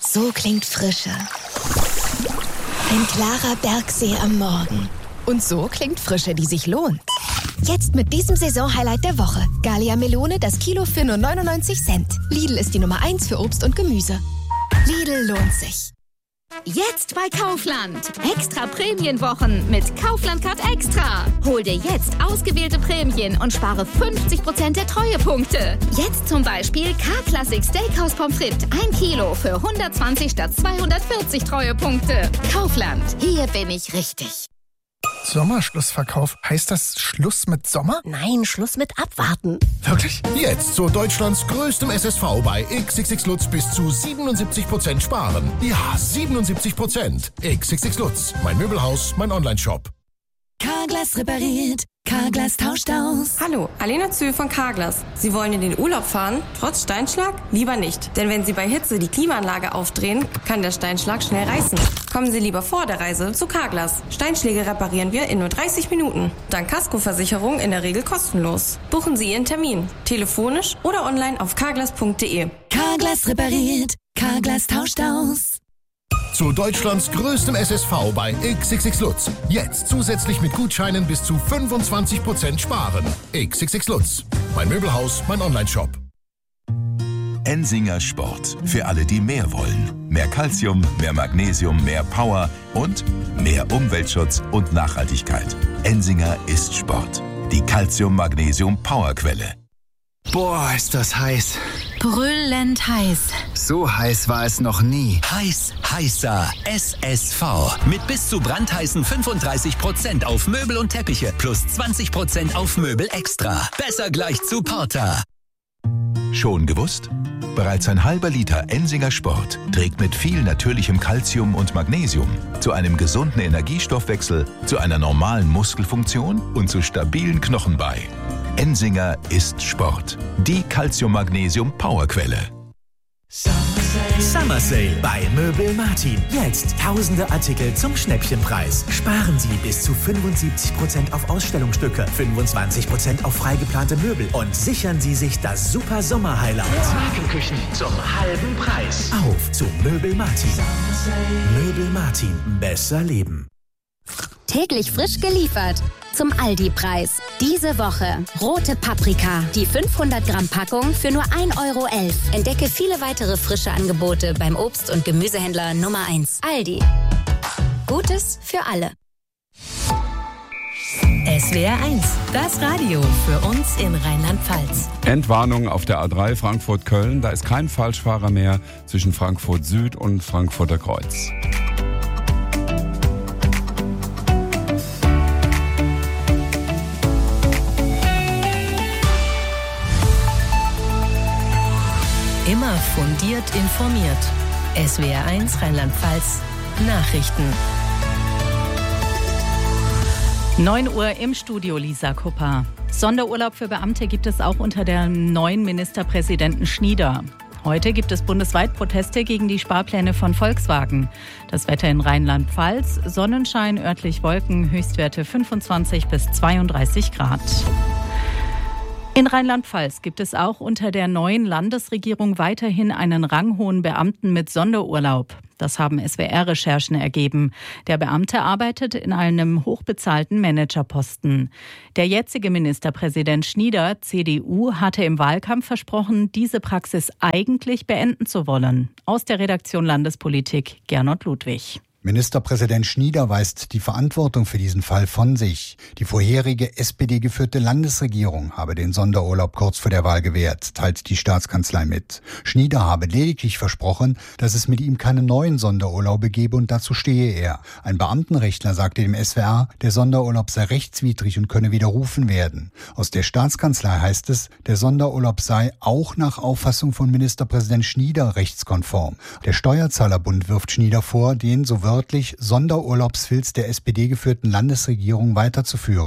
So klingt Frische. Ein klarer Bergsee am Morgen. Und so klingt Frische, die sich lohnt. Jetzt mit diesem Saisonhighlight der Woche. Gallia Melone, das Kilo für nur 99 Cent. Lidl ist die Nummer 1 für Obst und Gemüse. Lidl lohnt sich. Jetzt bei Kaufland. Extra Prämienwochen mit Kaufland Card Extra. Hol dir jetzt ausgewählte Prämien und spare 50% der Treuepunkte. Jetzt zum Beispiel K-Classic Steakhouse Pommes frites 1 Kilo für 120 statt 240 Treuepunkte. Kaufland. Hier bin ich richtig. Sommerschlussverkauf. Heißt das Schluss mit Sommer? Nein, Schluss mit Abwarten. Wirklich? Jetzt zu Deutschlands größtem SSV bei XXX Lutz bis zu 77% sparen. Ja, 77%. XXX Lutz. Mein Möbelhaus, mein Onlineshop. Carglass repariert. Carglass tauscht aus. Hallo, Alena Zühl von Carglass. Sie wollen in den Urlaub fahren, trotz Steinschlag? Lieber nicht. Denn wenn Sie bei Hitze die Klimaanlage aufdrehen, kann der Steinschlag schnell reißen. Kommen Sie lieber vor der Reise zu Carglass. Steinschläge reparieren wir in nur 30 Minuten. Dank Kaskoversicherung in der Regel kostenlos. Buchen Sie Ihren Termin. Telefonisch oder online auf carglass.de. Carglass repariert. Carglass tauscht aus. Zu Deutschlands größtem SSV bei XXX Lutz. Jetzt zusätzlich mit Gutscheinen bis zu 25% sparen. XXX Lutz. Mein Möbelhaus, mein Onlineshop. Ensinger Sport. Für alle, die mehr wollen. Mehr Calcium, mehr Magnesium, mehr Power und mehr Umweltschutz und Nachhaltigkeit. Ensinger ist Sport. Die Calcium-Magnesium-Powerquelle. Boah, ist das heiß. Brüllend heiß. So heiß war es noch nie. Heiß, heißer SSV. Mit bis zu brandheißen 35% auf Möbel und Teppiche plus 20% auf Möbel extra. Besser gleich zu Porter. Schon gewusst? Bereits ein halber Liter Ensinger Sport trägt mit viel natürlichem Calcium und Magnesium zu einem gesunden Energiestoffwechsel, zu einer normalen Muskelfunktion und zu stabilen Knochen bei. Ensinger ist Sport. Die Calcium-Magnesium-Powerquelle. Summer Sale bei Möbel Martin. Jetzt tausende Artikel zum Schnäppchenpreis. Sparen Sie bis zu 75% auf Ausstellungsstücke, 25% auf freigeplante Möbel und sichern Sie sich das super Sommer-Highlight. Markenküchen zum halben Preis. Auf zu Möbel Martin. Möbel Martin. Besser leben. Täglich frisch geliefert. Zum Aldi-Preis. Diese Woche rote Paprika, die 500 Gramm Packung für nur 1,11 Euro. Entdecke viele weitere frische Angebote beim Obst- und Gemüsehändler Nummer 1. Aldi. Gutes für alle. SWR 1, das Radio für uns in Rheinland-Pfalz. Entwarnung auf der A3 Frankfurt-Köln. Da ist kein Falschfahrer mehr zwischen Frankfurt Süd und Frankfurter Kreuz. Immer fundiert informiert. SWR 1 Rheinland-Pfalz Nachrichten. 9 Uhr im Studio, Lisa Kupper. Sonderurlaub für Beamte gibt es auch unter dem neuen Ministerpräsidenten Schnieder. Heute gibt es bundesweit Proteste gegen die Sparpläne von Volkswagen. Das Wetter in Rheinland-Pfalz, Sonnenschein, örtlich Wolken, Höchstwerte 25 bis 32 Grad. In Rheinland-Pfalz gibt es auch unter der neuen Landesregierung weiterhin einen ranghohen Beamten mit Sonderurlaub. Das haben SWR-Recherchen ergeben. Der Beamte arbeitet in einem hochbezahlten Managerposten. Der jetzige Ministerpräsident Schnieder, CDU, hatte im Wahlkampf versprochen, diese Praxis eigentlich beenden zu wollen. Aus der Redaktion Landespolitik, Gernot Ludwig. Ministerpräsident Schnieder weist die Verantwortung für diesen Fall von sich. Die vorherige SPD-geführte Landesregierung habe den Sonderurlaub kurz vor der Wahl gewährt, teilt die Staatskanzlei mit. Schnieder habe lediglich versprochen, dass es mit ihm keine neuen Sonderurlaube gebe und dazu stehe er. Ein Beamtenrechtler sagte dem SWR, der Sonderurlaub sei rechtswidrig und könne widerrufen werden. Aus der Staatskanzlei heißt es, der Sonderurlaub sei auch nach Auffassung von Ministerpräsident Schnieder rechtskonform. Der Steuerzahlerbund wirft Schnieder vor, den so wörtlich Sonderurlaubsfilz der SPD-geführten Landesregierung weiterzuführen.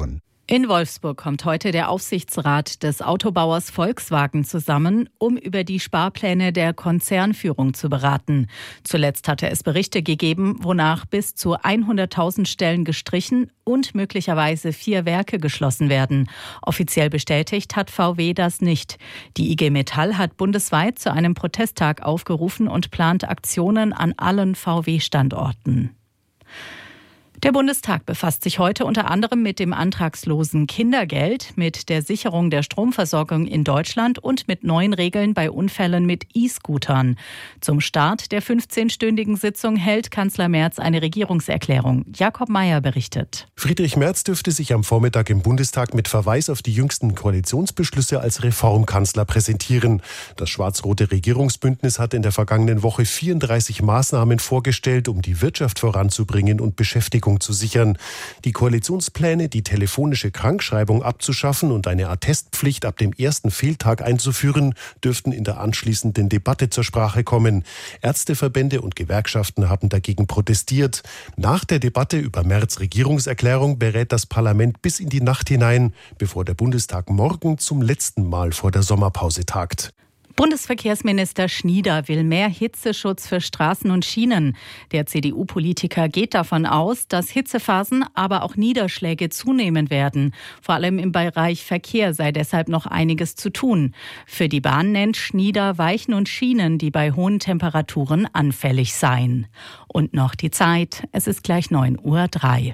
In Wolfsburg kommt heute der Aufsichtsrat des Autobauers Volkswagen zusammen, um über die Sparpläne der Konzernführung zu beraten. Zuletzt hatte es Berichte gegeben, wonach bis zu 100.000 Stellen gestrichen und möglicherweise 4 Werke geschlossen werden. Offiziell bestätigt hat VW das nicht. Die IG Metall hat bundesweit zu einem Protesttag aufgerufen und plant Aktionen an allen VW-Standorten. Der Bundestag befasst sich heute unter anderem mit dem antragslosen Kindergeld, mit der Sicherung der Stromversorgung in Deutschland und mit neuen Regeln bei Unfällen mit E-Scootern. Zum Start der 15-stündigen Sitzung hält Kanzler Merz eine Regierungserklärung. Jakob Mayer berichtet. Friedrich Merz dürfte sich am Vormittag im Bundestag mit Verweis auf die jüngsten Koalitionsbeschlüsse als Reformkanzler präsentieren. Das schwarz-rote Regierungsbündnis hat in der vergangenen Woche 34 Maßnahmen vorgestellt, um die Wirtschaft voranzubringen und Beschäftigung zu sichern. Die Koalitionspläne, die telefonische Krankschreibung abzuschaffen und eine Attestpflicht ab dem ersten Fehltag einzuführen, dürften in der anschließenden Debatte zur Sprache kommen. Ärzteverbände und Gewerkschaften haben dagegen protestiert. Nach der Debatte über Merz' Regierungserklärung berät das Parlament bis in die Nacht hinein, bevor der Bundestag morgen zum letzten Mal vor der Sommerpause tagt. Bundesverkehrsminister Schnieder will mehr Hitzeschutz für Straßen und Schienen. Der CDU-Politiker geht davon aus, dass Hitzephasen, aber auch Niederschläge zunehmen werden. Vor allem im Bereich Verkehr sei deshalb noch einiges zu tun. Für die Bahn nennt Schnieder Weichen und Schienen, die bei hohen Temperaturen anfällig seien. Und noch die Zeit, es ist gleich 9:03 Uhr.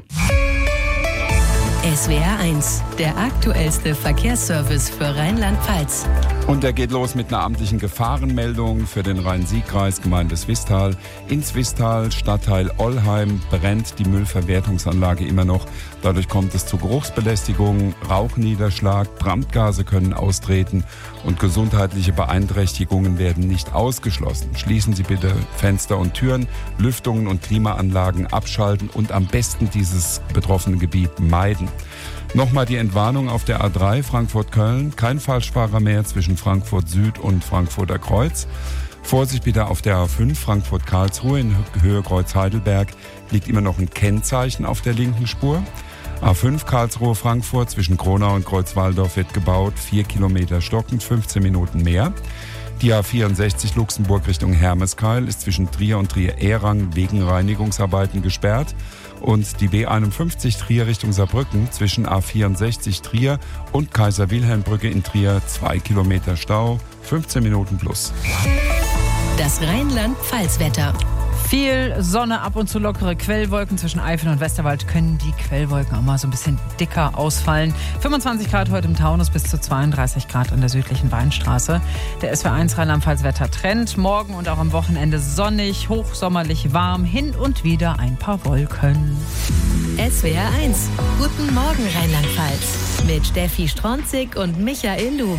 SWR 1, der aktuellste Verkehrsservice für Rheinland-Pfalz. Und er geht los mit einer amtlichen Gefahrenmeldung für den Rhein-Sieg-Kreis, Gemeinde Swisttal. In Swisttal, Stadtteil Ollheim, brennt die Müllverwertungsanlage immer noch. Dadurch kommt es zu Geruchsbelästigung, Rauchniederschlag, Brandgase können austreten und gesundheitliche Beeinträchtigungen werden nicht ausgeschlossen. Schließen Sie bitte Fenster und Türen, Lüftungen und Klimaanlagen abschalten und am besten dieses betroffene Gebiet meiden. Nochmal die Entwarnung auf der A3 Frankfurt-Köln. Kein Falschfahrer mehr zwischen Frankfurt Süd und Frankfurter Kreuz. Vorsicht bitte auf der A5 Frankfurt-Karlsruhe in Höhe Kreuz-Heidelberg. Liegt immer noch ein Kennzeichen auf der linken Spur. A5 Karlsruhe-Frankfurt zwischen Kronau und Kreuzwaldorf wird gebaut. 4 Kilometer stockend, 15 Minuten mehr. Die A64 Luxemburg Richtung Hermeskeil ist zwischen Trier und Trier-Ehrang wegen Reinigungsarbeiten gesperrt. Und die B51 Trier Richtung Saarbrücken zwischen A64 Trier und Kaiser-Wilhelm-Brücke in Trier 2 Kilometer Stau, 15 Minuten plus. Das Rheinland-Pfalz-Wetter. Viel Sonne, ab und zu lockere Quellwolken. Zwischen Eifel und Westerwald können die Quellwolken auch mal so ein bisschen dicker ausfallen. 25 Grad heute im Taunus, bis zu 32 Grad an der südlichen Weinstraße. Der SWR 1 Rheinland-Pfalz-Wetter-Trend. Morgen und auch am Wochenende sonnig, hochsommerlich warm, hin und wieder ein paar Wolken. SWR 1, guten Morgen Rheinland-Pfalz. Mit Steffi Stronzig und Michael Lug.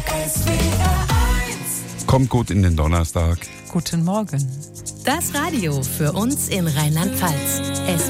Kommt gut in den Donnerstag. Guten Morgen. Das Radio für uns in Rheinland-Pfalz.